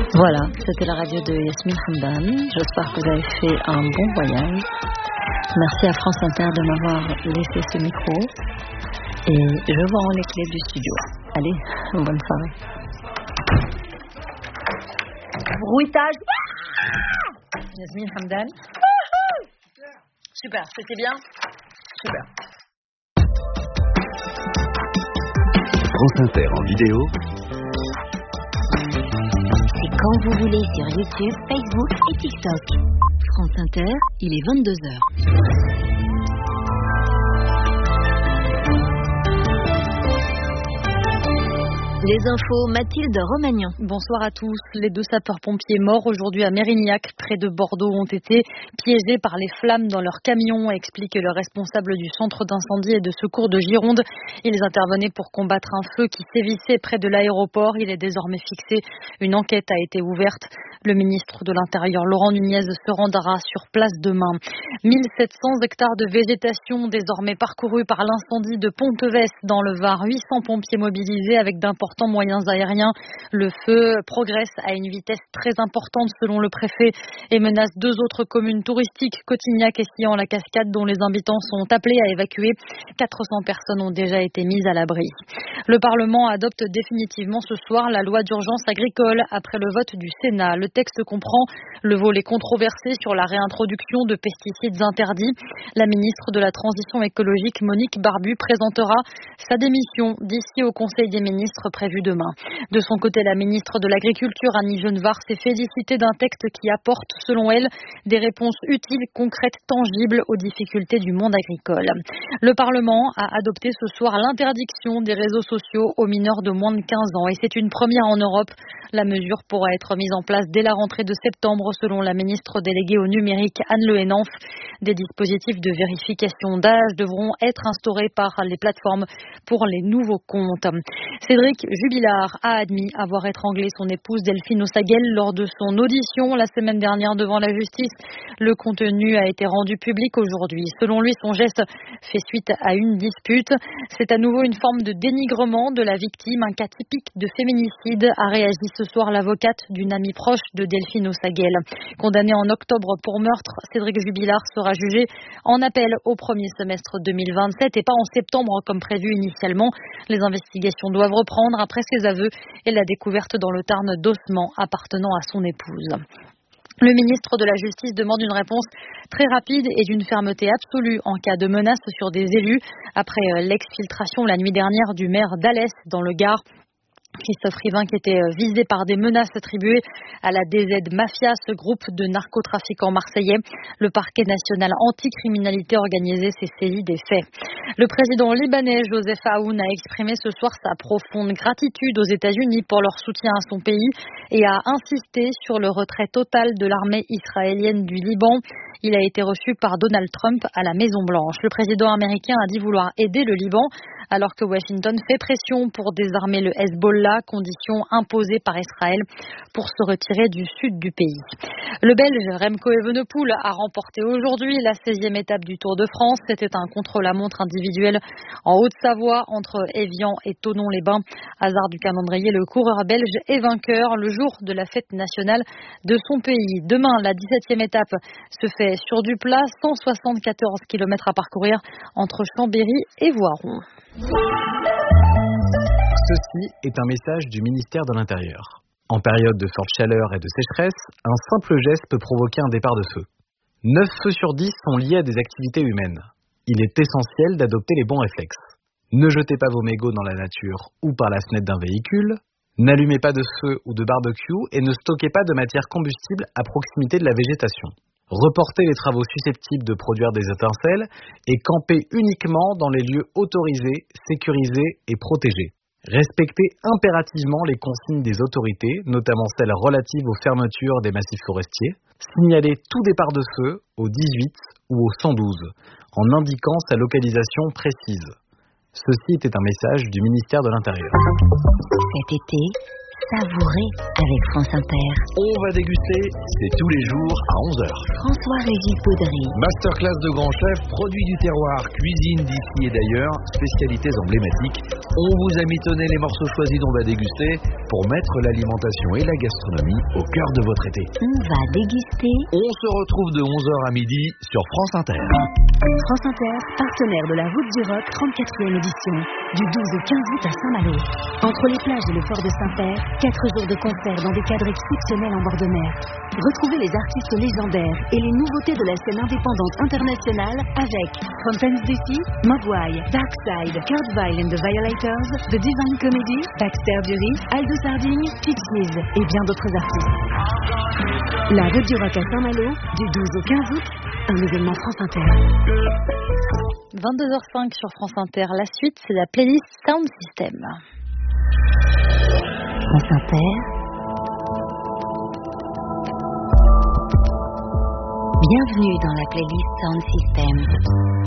Voilà, c'était la radio de Yasmine Hamdan. J'espère que vous avez fait un bon voyage. Merci à France Inter de m'avoir laissé ce micro. Et je vous rends les clés du studio. Allez, bonne soirée. Bruitage. Yasmine Hamdan. Super, c'était bien. Super. France Inter en vidéo. C'est quand vous voulez sur YouTube, Facebook et TikTok. France Inter, il est 22h. Les infos, Mathilde Romagnan. Bonsoir à tous. Les 2 sapeurs-pompiers morts aujourd'hui à Mérignac, près de Bordeaux, ont été piégés par les flammes dans leur camion, explique le responsable du centre d'incendie et de secours de Gironde. Ils intervenaient pour combattre un feu qui sévissait près de l'aéroport. Il est désormais fixé. Une enquête a été ouverte. Le ministre de l'Intérieur, Laurent Nunez, se rendra sur place demain. 1700 hectares de végétation désormais parcourus par l'incendie de Pontevès dans le Var. 800 pompiers mobilisés avec d'importants moyens aériens. Le feu progresse à une vitesse très importante selon le préfet et menace 2 autres communes touristiques, Cotignac et Sillans-la-Cascade, dont les habitants sont appelés à évacuer. 400 personnes ont déjà été mises à l'abri. Le Parlement adopte définitivement ce soir la loi d'urgence agricole après le vote du Sénat. Le texte comprend le volet controversé sur la réintroduction de pesticides interdits. La ministre de la Transition écologique, Monique Barbu, présentera sa démission d'ici au Conseil des ministres prévu demain. De son côté, la ministre de l'Agriculture, Annie Genevard, s'est félicitée d'un texte qui apporte, selon elle, des réponses utiles, concrètes, tangibles aux difficultés du monde agricole. Le Parlement a adopté ce soir l'interdiction des réseaux sociaux aux mineurs de moins de 15 ans et c'est une première en Europe. La mesure pourra être mise en place dès la rentrée de septembre, selon la ministre déléguée au numérique, Anne Le Henanff. Des dispositifs de vérification d'âge devront être instaurés par les plateformes pour les nouveaux comptes. Cédric Jubilard a admis avoir étranglé son épouse Delphine Ossagel lors de son audition la semaine dernière devant la justice. Le contenu a été rendu public aujourd'hui. Selon lui, son geste fait suite à une dispute. C'est à nouveau une forme de dénigrement de la victime, un cas typique de féminicide, a réagi ce soir l'avocate d'une amie proche de Delphine Ossagel. Condamné en octobre pour meurtre, Cédric Jubilard sera jugé en appel au premier semestre 2027 et pas en septembre comme prévu initialement. Les investigations doivent reprendre après ses aveux et la découverte dans le Tarn d'ossements appartenant à son épouse. Le ministre de la Justice demande une réponse très rapide et d'une fermeté absolue en cas de menace sur des élus après l'exfiltration la nuit dernière du maire d'Alès dans le Gard. Christophe Rivin, qui était visé par des menaces attribuées à la DZ Mafia, ce groupe de narcotrafiquants marseillais. Le parquet national anticriminalité organisée s'est saisi des faits. Le président libanais Joseph Aoun a exprimé ce soir sa profonde gratitude aux États-Unis pour leur soutien à son pays et a insisté sur le retrait total de l'armée israélienne du Liban. Il a été reçu par Donald Trump à la Maison-Blanche. Le président américain a dit vouloir aider le Liban alors que Washington fait pression pour désarmer le Hezbollah, condition imposée par Israël pour se retirer du sud du pays. Le Belge Remco Evenepoel a remporté aujourd'hui la 16e étape du Tour de France. C'était un contre-la-montre individuel en Haute-Savoie entre Évian et Thonon-les-Bains. Hasard du calendrier, le coureur belge est vainqueur le jour de la fête nationale de son pays. Demain, la 17e étape se fait sur du plat, 174 km à parcourir entre Chambéry et Voiron. Ceci est un message du ministère de l'Intérieur. En période de forte chaleur et de sécheresse, un simple geste peut provoquer un départ de feu. 9 feux sur 10 sont liés à des activités humaines. Il est essentiel d'adopter les bons réflexes. Ne jetez pas vos mégots dans la nature ou par la fenêtre d'un véhicule. N'allumez pas de feu ou de barbecue et ne stockez pas de matière combustible à proximité de la végétation. Reportez les travaux susceptibles de produire des étincelles et campez uniquement dans les lieux autorisés, sécurisés et protégés. Respectez impérativement les consignes des autorités, notamment celles relatives aux fermetures des massifs forestiers. Signalez tout départ de feu au 18 ou au 112 en indiquant sa localisation précise. Ceci était un message du ministère de l'Intérieur. Cet été, Savourez avec France Inter. On va déguster, c'est tous les jours à 11h. François-Régis Baudry. Masterclass de grands chefs, produits du terroir, cuisine d'ici et d'ailleurs, spécialités emblématiques. On vous a mitonné les morceaux choisis dont on va déguster pour mettre l'alimentation et la gastronomie au cœur de votre été. On va déguster. On se retrouve de 11h à midi sur France Inter. France Inter, partenaire de la Route du Rock 34e édition, du 12 au 15 août à Saint-Malo. Entre les plages et le port de Saint-Père, 4 jours de concerts dans des cadres exceptionnels en bord de mer. Retrouvez les artistes légendaires et les nouveautés de la scène indépendante internationale avec Fontaines DC, Mogwai, Darkside, Kurt Weill and the Violators, The Divine Comedy, Baxter Dury, Aldo Sarding, Pixies et bien d'autres artistes. La Route du Rock à Saint-Malo, du 12 au 15 août, un événement France Inter. 22h05 sur France Inter. La suite, c'est la playlist Sound System. France Inter. Bienvenue dans la playlist Sound System.